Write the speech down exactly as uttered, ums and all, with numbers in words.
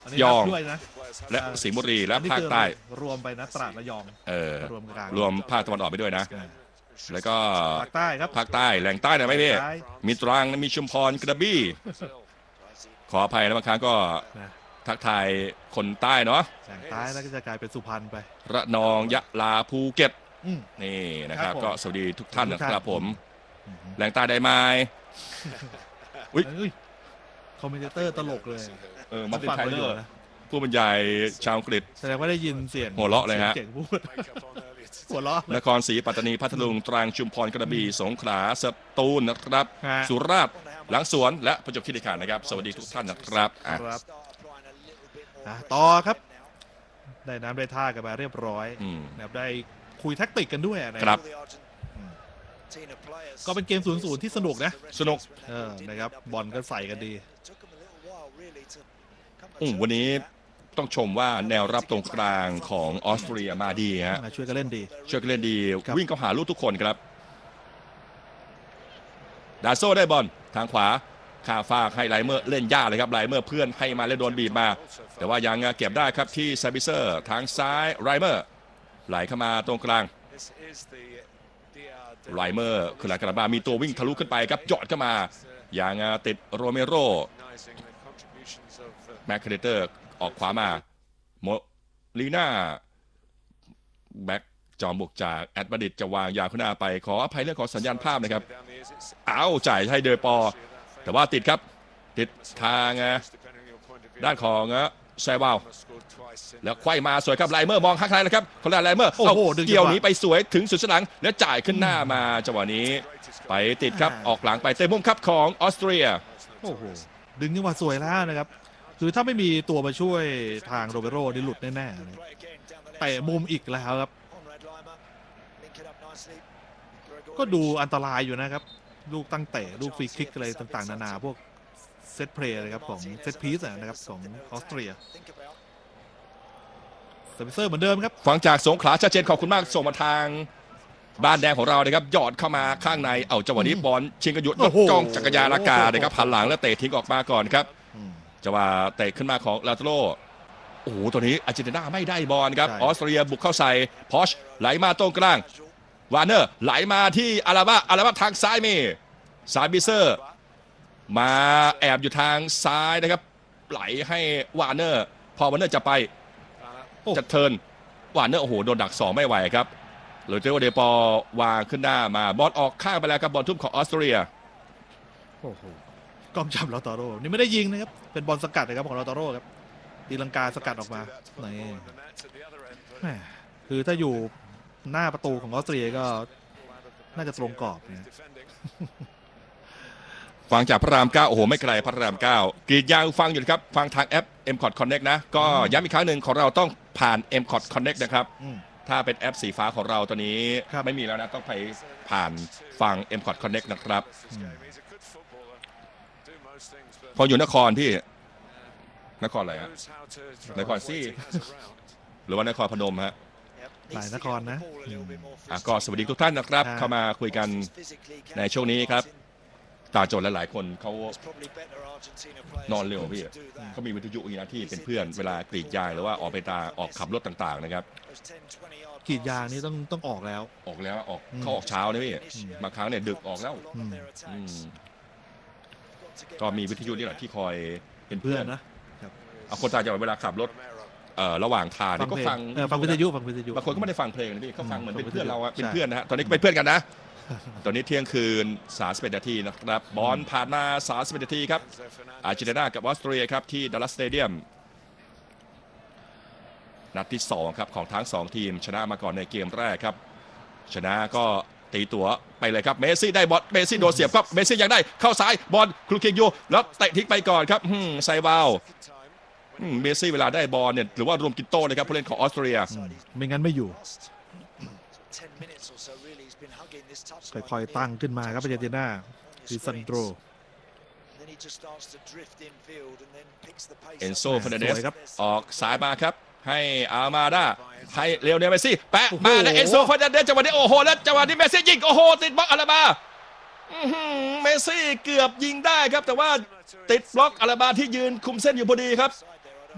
ยองด้วยนะและสิงห์บุรีและภาคใต้รวมไปนะตราดระยองเออรวมกลางรวมภาคตะวันออกไปด้วยนะแล้วก็ภาคใต้ครับภาคใต้แหล่งใต้นะไหมพี่มีตรังมีชุมพรกระบี่ขออภัยนะบางครั้งก็ทักทายคนใต้เนาะแหล่งใต้แล้วก็จะกลายเป็นสุพรรณไประนองยะลาภูเก็ตนี่นะครับก็สวัสดีทุกท่านนะครับผมแหล่งใต้ได้ไหมอุ้ยคอมเมนเตอร์ตลกเลยเออมาเป็นไทเลอร์ผู้บรรยายชาวอังกฤษแสดงว่าได้ยินเสียงหัวเราะเลยฮะหัวเราะนครศรีปัตตานีพัทลุงตรังชุมพรกระบี่สงขลาสตูลนะครับสุราษฎร์หลังสวนและประจวบคีรีขันธ์นะครับสวัสดีทุกท่านนะครับครับต่อครับได้น้ำได้ท่ากันมาเรียบร้อยนะครับได้คุยแท็กติกกันด้วยนะครับก็เป็นเกมศูนย์ศูนย์ที่สนุกนะสนุกเออนะครับบอลก็ใส่กันดีอืมวันนี้ต้องชมว่าแนวรับตรงกลางของออสเตรียมาดีฮะช่วยกันเล่นดีช่วยกันเล่นดีวิ่งเข้าหาลูกทุกคนครับดาโซ่ได้บอลทางขวาข้าฟากให้ไลเมอร์เล่นยากเลยครับไลเมอร์เพื่อนให้มาแล้วโดนบีบมาแต่ว่ายังเก็บได้ครับที่ซาบิเซอร์ทางซ้ายไลเมอร์ไหลเข้ามาตรงกลางไลเมอร์คือหลังกระบามีตัววิ่งทะลุขึ้นไปครับหยอดเข้ามาอย่างติดโรเมโรแม็กเคเดเตอร์ออกขวามาโมลีน่าแบ็กจอมบุกจากแอดมาดิดจะวางยาวขึ้นหน้าไปขออภัยเรื่องของสัญญาณภาพนะครับเอาจ่ายให้เดอปอแต่ว่าติดครับติดทางด้านของแซวาลแล้วไขว้มาสวยครับไลเมอร์มองข้างในแล้วครับคนละไลเมอร์เอาเกี่ยวหนีไปสวยถึงสุดสลังแล้วจ่ายขึ้นหน้ามาจังหวะนี้ไปติดครับออกหลังไปเตะมุมครับของออสเตรียโอ้โหดึงจังหวะสวยแล้วนะครับคือถ้าไม่มีตัวมาช่วยทางโรเบโรนี่หลุดแน่ๆเตะมุมอีกแล้วครับก็ดูอันตรายอยู่นะครับลูกตั้งเตะลูกฟรีคิกอะไรต่างๆนานาพวกเซตเพลย์นะครับของเซตพีซนะครับของออสเตรียเซอร์วิเซอร์เหมือนเดิมครับฟังจากสงขลาชัดเจนขอบคุณมากส่งมาทางบ้านแดงของเรานะครับหยอดเข้ามาข้างในเอาจังหวะนี้บอลชิงกันหยุดรถกองจักรยานอากาศนะครับหันหลังแล้วเตะทิ้งออกมาก่อนครับจังหวะเตะขึ้นมาของลาโตโรโอ้โหตัวนี้อาร์เจนตินาไม่ได้บอลครับออสเตรียบุกเข้าใส่พอชไหลมาตรงกลางวาร์เนอร์ไหลมาที่อาราบาอาราบาทางซ้ายมีซาบิเซอร์มาแอบอยู่ทางซ้ายนะครับไหลให้วาร์เนอร์พอวาร์เนอร์จะไปจะเทิร์นวาร์เนอร์โอ้โหโดนดักสองไม่ไหวครับหรือเจอเดปอวางขึ้นหน้ามาบอลออกข้างไปแล้วครับบอลทุ่มของออสเตรียโอ้โหกองจับลาตาโร่นี่ไม่ได้ยิงนะครับเป็นบอลสกัดนะครับของลาตาโร่ครับตีลังกาสกัดออกมานี่คือถ้าอยู่หน้าประตูของออสเตรียก็น่าจะตรงกรอบนะฟังจากพระรามเก้าโอ้โหไม่ไกลพระรามเก้ากรีดยางฟังอยู่ครับฟังทางแอป เอ็ม คอท Connect นะก็ย้ำอีกครั้งหนึ่งของเราต้องผ่าน เอ็ม คอท Connect นะครับถ้าเป็นแอปสีฟ้าของเราตอนนี้ไม่มีแล้วนะต้องไปผ่านฟัง เอ็ม คอท Connect นะครับพออยู่นครที่นครอะไรฮะนครซี่หรือว่านครพนมฮะหลายนครนะอ่ะก็สวัสดีทุกท่านนะครับเข้ามาคุยกันในช่วงนี้ครับตาโจรและหลายคนเขานอนเร็วพี่เขามีวิทยุอีกนะที่เป็นเพื่อนเวลากรีดยางหรือว่าออกไปตาออกขับรถต่างๆนะครับกรีดยางนี่ต้องต้องออกแล้วออกแล้วออกเขาออกเช้านะพี่บางครั้งเนี่ยดึกออกแล้วก็มีวิทยุนี่แหละที่คอยเป็นเพื่อนนะเอาคนตาโจรเวลาขับรถระหว่างทางก็ฟังฟังวิทยุฟังวิทยุบางคนก็ไม่ได้ฟังเพลงนะพี่เขาฟังเหมือนเป็นเพื่อนเราเป็นเพื่อนนะฮะตอนนี้ก็เป็นเพื่อนกันนะตอนนี้เที่ยงคืนสามสิบเอ็ดนาทีนะครับบอลผ่านมาสามสิบเอ็ดนาทีครับอาร์เจนตินากับออสเตรียครับที่ดัลลัสสเตเดียมนัดที่สองครับของทั้งสองทีมชนะมาก่อนในเกมแรกครับชนะก็ตีตั๋วไปเลยครับเมสซี่ได้บอลเมสซี่โดนเสียบครับเมสซี่ยังได้เข้าซ้ายบอลครูคิงยูแล้วเตะทิ้งไปก่อนครับไซวาลเมสซี่เวลาได้บอลเนี่ยหรือว่ารวมกินโต้เลยครับผู้เล่นของออสเตรียไม่งั้นไม่อยู่ค่อยๆตั้งขึ้นมาครับอาร์เจนตินาดิซันโดรเอนโซฟาเนเดสออกสายมาครับให้อาร์มาดาให้เลโอเนลเมสซี่แปะมาแล้วเอนโซฟาเนเดสจังหวะนี้โอ้โหแล้วจังหวะนี้เมสซี่ยิงโอ้โหติดบล็อกอาราบาเมสซี่เกือบยิงได้ครับแต่ว่าติดบล็อกอาราบาที่ยืนคุมเส้นอยู่พอดีครับ